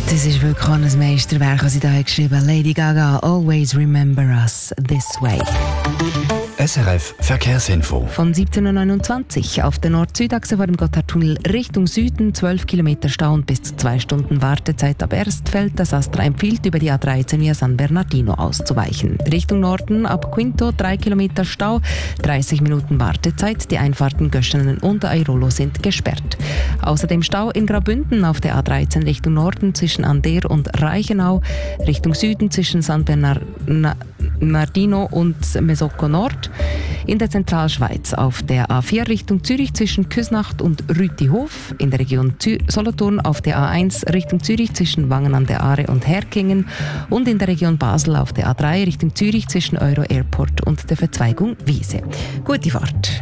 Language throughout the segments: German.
Das ist wirklich ein Meisterwerk, das sie da geschrieben hat. Lady Gaga, Always Remember Us This Way. SRF Verkehrsinfo. Von 17.29 Uhr auf der Nord-Süd-Achse vor dem Gotthardtunnel Richtung Süden 12 Kilometer Stau und bis zu 2 Stunden Wartezeit ab Erstfeld. Das Astra empfiehlt, über die A13 via San Bernardino auszuweichen. Richtung Norden ab Quinto 3 Kilometer Stau, 30 Minuten Wartezeit. Die Einfahrten Göschenen und Airolo sind gesperrt. Außerdem Stau in Graubünden auf der A13 Richtung Norden zwischen Ander und Reichenau, Richtung Süden zwischen San Bernardino und Mesocco Nord. In der Zentralschweiz auf der A4 Richtung Zürich zwischen Küsnacht und Rütihof. In der Region Solothurn auf der A1 Richtung Zürich zwischen Wangen an der Aare und Herkingen. Und in der Region Basel auf der A3 Richtung Zürich zwischen Euro Airport und der Verzweigung Wiese. Gute Fahrt.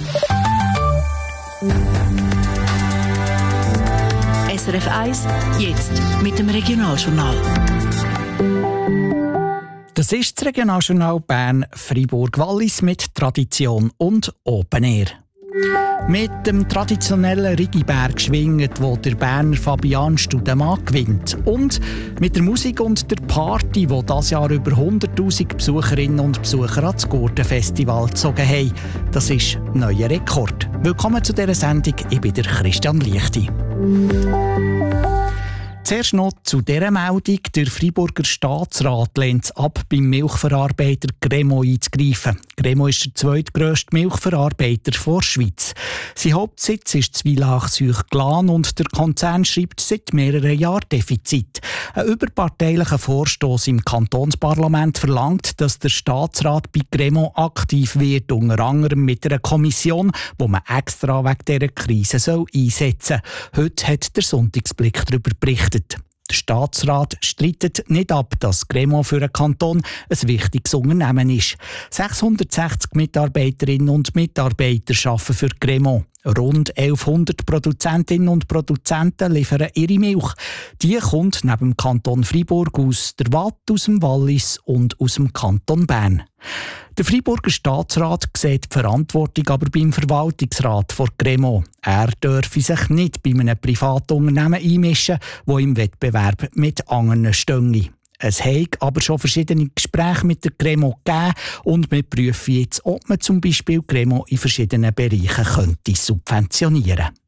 SRF 1, jetzt mit dem Regionaljournal. Das ist das Regionaljournal Bern-Fribourg-Wallis mit Tradition und Open Air. Mit dem traditionellen Rigiberg schwingt, wo der Berner Fabian Studemann gewinnt. Und mit der Musik und der Party, die dieses Jahr über 100'000 Besucherinnen und Besucher ans Gurtenfestival gezogen haben. Das ist ein neuer Rekord. Willkommen zu dieser Sendung, ich bin der Christian Lichti. Zuerst noch zu dieser Meldung. Der Freiburger Staatsrat lehnt es ab, beim Milchverarbeiter Gremo einzugreifen. Gremo ist der zweitgrösste Milchverarbeiter der Schweiz. Sein Hauptsitz ist Zwillach-Süch-Glan und der Konzern schreibt seit mehreren Jahren Defizit. Ein überparteilicher Vorstoss im Kantonsparlament verlangt, dass der Staatsrat bei Gremo aktiv wird, unter anderem mit einer Kommission, die man extra wegen dieser Krise einsetzen soll. Heute hat der Sonntagsblick darüber berichtet. Der Staatsrat streitet nicht ab, dass Gremo für den Kanton ein wichtiges Unternehmen ist. 660 Mitarbeiterinnen und Mitarbeiter arbeiten für Gremo. Rund 1100 Produzentinnen und Produzenten liefern ihre Milch. Die kommt neben dem Kanton Freiburg aus der Waadt, aus dem Wallis und aus dem Kanton Bern. Der Freiburger Staatsrat sieht die Verantwortung aber beim Verwaltungsrat von Gremo. Er dürfe sich nicht bei einem privaten Unternehmen einmischen, das im Wettbewerb mit anderen stehe. Es hat aber schon verschiedene Gespräche mit der Gremo gegeben und wir prüfen jetzt, ob man zum Beispiel Gremo in verschiedenen Bereichen könnte subventionieren könnte.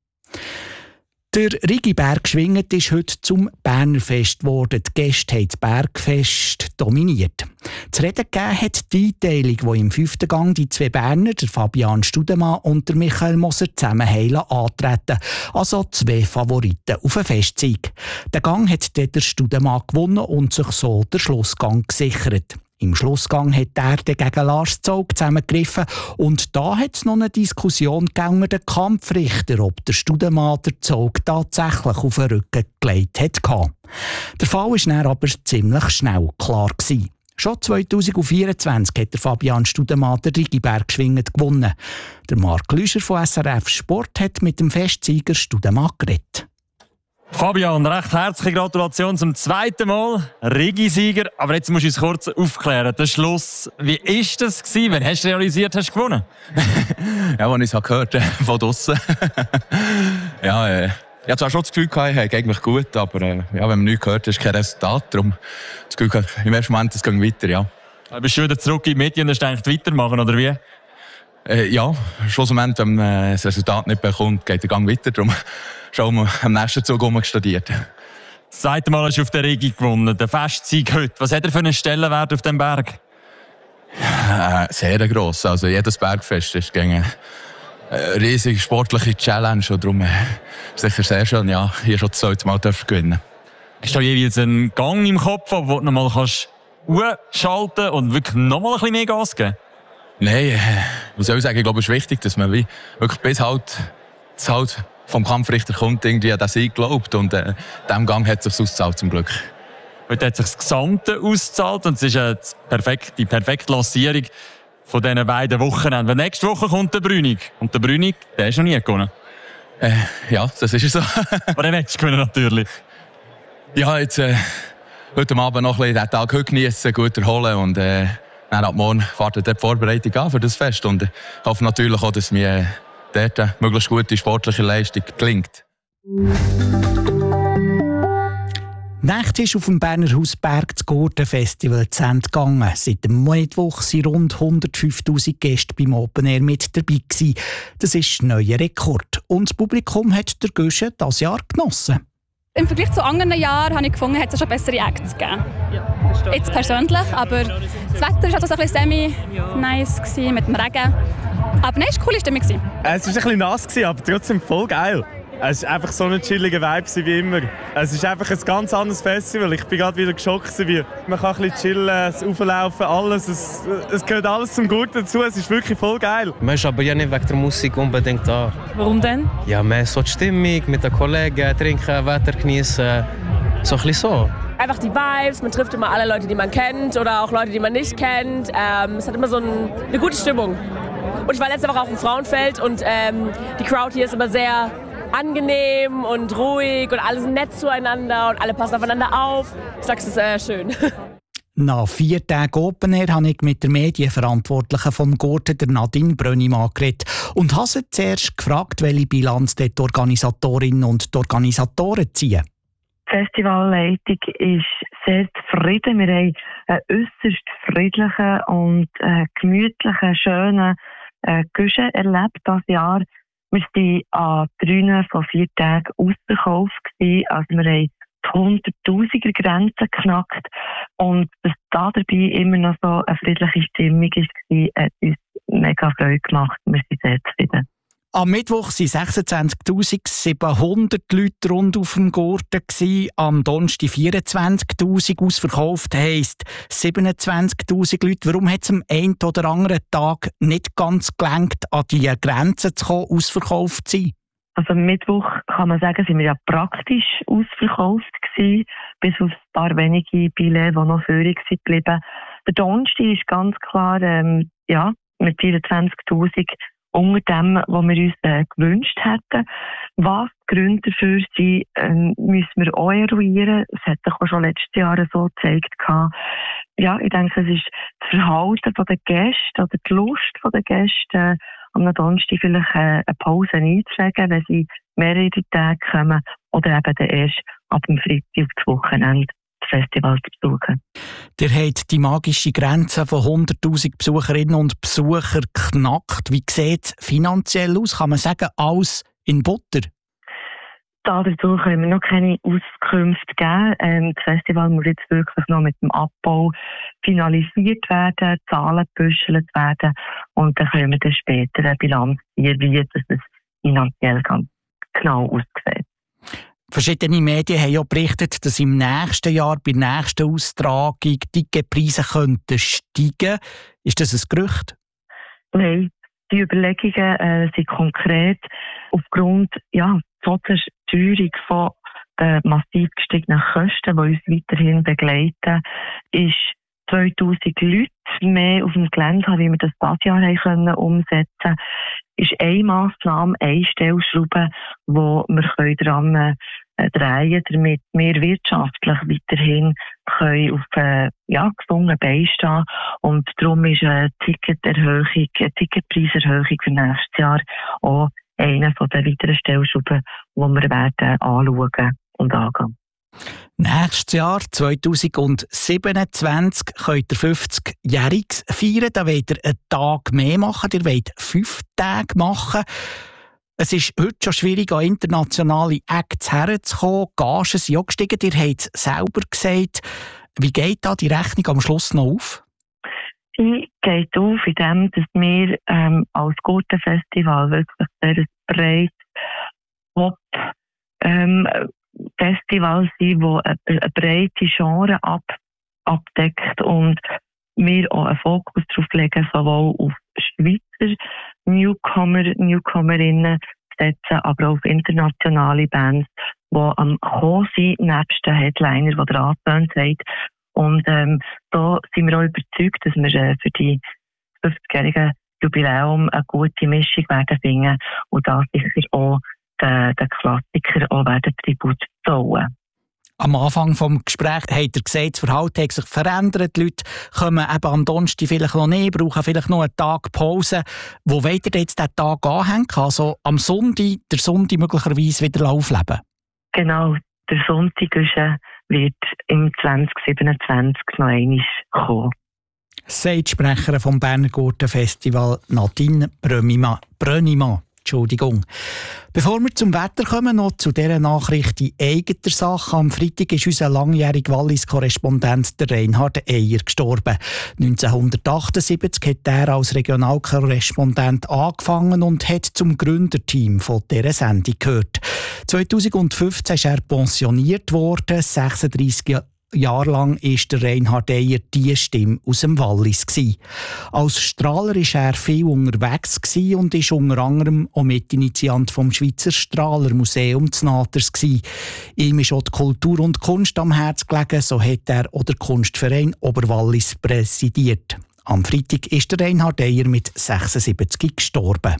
Der Rigiberg schwingt ist heute zum Berner Fest geworden. Die Gäste haben das Bergfest dominiert. Zu reden gegeben hat die Einteilung, die im 5. Gang die zwei Berner, der Fabian Studemann und der Michael Moser, zusammen antreten. Also zwei Favoriten auf den Festsieg. Den Gang hat der Studemann gewonnen und sich so der Schlussgang gesichert. Im Schlussgang hat er gegen Lars Zog zusammengegriffen und da hat es noch eine Diskussion unter den Kampfrichter, ob der Studemann der Zog tatsächlich auf den Rücken gelegt hat. Der Fall war dann aber ziemlich schnell klar gewesen. Schon 2024 hat der Fabian Studemann den Rigiberg geschwingt gewonnen. Der Marc Lüscher von SRF Sport hat mit dem Festsieger Studemann geredet. Fabian, recht herzliche Gratulation zum zweiten Mal, Rigi-Sieger. Aber jetzt musst du uns kurz aufklären, der Schluss, wie war das gewesen? Wann hast du realisiert, hast du gewonnen? Ja, als ich es gehört habe, von draussen. Ja, ich hatte zwar schon das Gefühl, ich habe eigentlich gut, aber ja, wenn man nichts gehört, ist kein Resultat. Darum das Gefühl, im ersten Moment, es geht weiter, ja. Bist du wieder zurück in die Medien und hast gedacht, weitermachen, oder wie? Ja, schlussendlich, wenn man das Resultat nicht bekommt, geht der Gang weiter. Darum schauen wir am nächsten Zug studiert. Das zweite Mal hast du auf der Rigi gewonnen, der Festsieg heute. Was hat er für einen Stellenwert auf dem Berg? Sehr gross. Also jedes Bergfest ist eine riesige sportliche Challenge. Und darum ist es sicher sehr schön, ja, hier schon das zweite Mal gewinnen. Hast du jeweils einen Gang im Kopf, wo du noch mal umschalten und wirklich noch mal ein bisschen mehr Gas geben? Nein, was soll ich sagen? Ich glaube, es ist wichtig, dass man wirklich bis das vom Kampfrichter kommt, irgendwie an den Sieg glaubt. Und in diesem Gang hat es sich ausgezahlt, zum Glück. Heute hat sich das Gesamte ausgezahlt und es ist die perfekte Lancierung von diesen beiden Wochenenden. Nächste Woche kommt der Brünig. Und der Brünig, der ist noch nie gewonnen. Ja, das ist so. Aber den willst du gewinnen, natürlich. Ja, jetzt heute Abend noch ein bisschen den Tag genießen, gut erholen und dann ab morgen fährt die Vorbereitung an für das Fest. Und ich hoffe natürlich auch, dass mir dort eine möglichst gute sportliche Leistung gelingt. Die Nacht ist auf dem Berner Hausberg das Gurten-Festival zu Ende gegangen. Seit dem Mittwoch waren rund 105'000 Gäste beim Open Air mit dabei gewesen. Das ist ein neuer Rekord. Und das Publikum hat der Guschen dieses Jahr genossen. Im Vergleich zu anderen Jahren habe ich gefunden, hat es schon bessere Acts gegeben. Ja, jetzt persönlich, aber das Wetter war also ein bisschen semi-nice mit dem Regen. Aber nein, es war eine coole Stimmung. Es war ein bisschen nass, aber trotzdem voll geil. Es war einfach so ein chilliger Vibe wie immer. Es ist einfach ein ganz anderes Festival. Ich bin gerade wieder geschockt. Man kann ein bisschen chillen, auflaufen, alles. Es gehört alles zum Guten dazu. Es ist wirklich voll geil. Man ist aber ja nicht wegen der Musik unbedingt da. Warum denn? Ja, mehr so die Stimmung mit den Kollegen, trinken, Wetter genießen. So ein bisschen so. Einfach die Vibes, man trifft immer alle Leute, die man kennt oder auch Leute, die man nicht kennt. Es hat immer so eine gute Stimmung. Und ich war letzte Woche auf dem Frauenfeld und die Crowd hier ist immer sehr angenehm und ruhig und alle sind nett zueinander und alle passen aufeinander auf. Ich sage, es ist schön. Nach 4 Tagen Open Air habe ich mit der Medienverantwortlichen vom Gurten, der Nadine Brönnimann, geredet und habe sie zuerst gefragt, welche Bilanz die Organisatorinnen und die Organisatoren ziehen. Die Festivalleitung ist sehr zufrieden. Wir haben einen äusserst friedlichen und gemütlichen, schönen Guschen erlebt dieses Jahr. Wir waren an 3 von 4 Tagen ausverkauft. Also wir haben die 100'000er-Grenze geknackt. Und dass da dabei immer noch so eine friedliche Stimmung war, hat uns mega Freude gemacht. Wir sind sehr zufrieden. Am Mittwoch waren 26'700 Leute rund auf dem Gurten. Am Donnerstag 24'000 ausverkauft, heisst 27'000 Leute. Warum hat es am einen oder anderen Tag nicht ganz gelangt, an die Grenzen zu kommen, ausverkauft zu sein? Also am Mittwoch kann man sagen, sind wir ja praktisch ausverkauft gewesen, bis auf ein paar wenige Billets, die noch führig sind geblieben. Der Donnerstag ist ganz klar mit 24'000 unter dem, was wir uns gewünscht hätten. Was die Gründe dafür sind, müssen wir auch eruieren. Es hat sich auch schon letztes Jahr so gezeigt. Ja, ich denke, es ist das Verhalten der Gäste oder die Lust der Gäste, am Donnerstag vielleicht eine Pause einzulegen, wenn sie mehrere Tage kommen oder eben dann erst ab dem Freitag auf das Wochenende das Festival zu besuchen. Ihr habt die magische Grenze von 100'000 Besucherinnen und Besuchern geknackt. Wie sieht es finanziell aus? Kann man sagen, alles in Butter? Dazu können wir noch keine Auskünfte geben. Das Festival muss jetzt wirklich noch mit dem Abbau finalisiert werden, Zahlen gebüschelt werden und dann können wir dann später eine Bilanz ziehen, wie es finanziell ganz genau aussieht. Verschiedene Medien haben ja berichtet, dass im nächsten Jahr bei der nächsten Austragung Ticketpreise könnten steigen. Ist das ein Gerücht? Nein, die Überlegungen sind konkret. Aufgrund der Teuerung von den massiv gestiegenen Kosten, die uns weiterhin begleiten, ist 2000 Leute mehr auf dem Gelände haben, wie wir das dieses Jahr haben umsetzen können, ist eine Massnahme, eine Stellschraube, wo wir dran drehen, damit wir wirtschaftlich weiterhin können auf gesungenen Beinen stehen. Und darum ist eine Ticketpreiserhöhung für nächstes Jahr auch eine der weiteren Stellschrauben, die wir werden anschauen und angehen. Nächstes Jahr, 2027, könnt ihr 50-Jähriges feiern. Da wollt ihr einen Tag mehr machen. Ihr wollt 5 Tage machen. Es ist heute schon schwierig, an internationale Acts herzukommen. Gagen sind auch gestiegen. Ihr habt es selber gesagt. Wie geht da die Rechnung am Schluss noch auf? Die geht auf, indem dass wir als Gurten-Festival wirklich sehr breit Pop-Festival sind, das eine breite Genre abdeckt und wir auch einen Fokus darauf legen, sowohl auf Schweizer Newcomerinnen setzen, aber auch auf internationale Bands, die am Kommen sind, nebst den Headliner, die der angetönt hat. Und da sind wir auch überzeugt, dass wir für die 50-jährige Jubiläum eine gute Mischung werden finden und da sicher auch den Klassiker auch werden Tribut zollen. Am Anfang des Gesprächs hat er gesagt, das Verhalten hat sich verändert. Die Leute kommen eben am Donnerstag vielleicht noch nicht, brauchen vielleicht noch einen Tag Pause. Wo wollt ihr jetzt diesen Tag anhängen? Also am Sonntag, der Sonntag möglicherweise wieder aufleben? Genau. der Sonntag wird im 2027 noch einmal kommen. Sagt die Sprecherin vom Berner Gurtenfestival Nadine Brönnimann. Entschuldigung. Bevor wir zum Wetter kommen, noch zu dieser Nachricht in eigener Sache. Am Freitag ist unser langjähriger Wallis-Korrespondent Reinhard Eyer gestorben. 1978 hat er als Regionalkorrespondent angefangen und hat zum Gründerteam von dieser Sendung gehört. 2015 ist er pensioniert worden. 36 Jahre lang war der Reinhard Eyer die Stimme aus dem Wallis. Als Strahler war er viel unterwegs und ist unter anderem auch Mitinitiant vom Schweizer Strahlermuseum zu Naters. Ihm ist auch die Kultur und Kunst am Herzen gelegen, so hat er auch den Kunstverein Oberwallis präsidiert. Am Freitag ist der Reinhard Eyer mit 76 gestorben.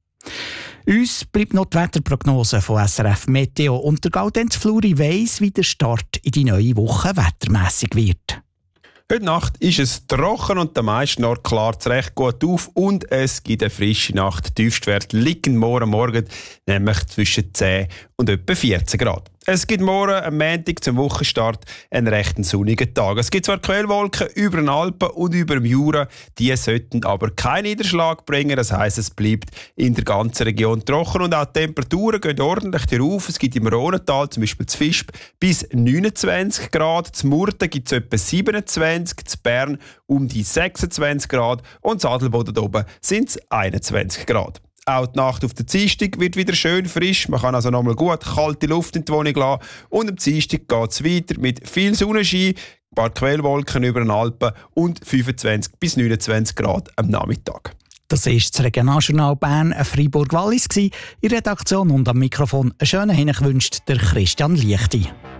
Uns bleibt noch die Wetterprognose von SRF Meteo und der Gaudenz Fluri weiss, wie der Start in die neue Woche wettermässig wird. Heute Nacht ist es trocken und der meisten Ort klar recht gut auf und es gibt eine frische Nacht. Die Tiefstwerte liegen morgen nämlich zwischen 10 und etwa 14 Grad. Es gibt morgen am Montag zum Wochenstart einen recht sonnigen Tag. Es gibt zwar Quellwolken über den Alpen und über dem Jura, die sollten aber keinen Niederschlag bringen. Das heisst, es bleibt in der ganzen Region trocken und auch die Temperaturen gehen ordentlich rauf. Es gibt im Rhonental, zum Beispiel zu Visp, bis 29 Grad. Zu Murten gibt es etwa 27, zu Bern um die 26 Grad und zu Adelboden oben sind es 21 Grad. Auch die Nacht auf der Dienstag wird wieder schön frisch. Man kann also nochmal gut kalte Luft in die Wohnung lassen. Und am Dienstag geht es weiter mit viel Sonnenschein, ein paar Quellwolken über den Alpen und 25 bis 29 Grad am Nachmittag. Das war das Regionaljournal Bern Freiburg-Wallis. In Redaktion und am Mikrofon einen schönen Hinweis wünscht der Christian Liechti.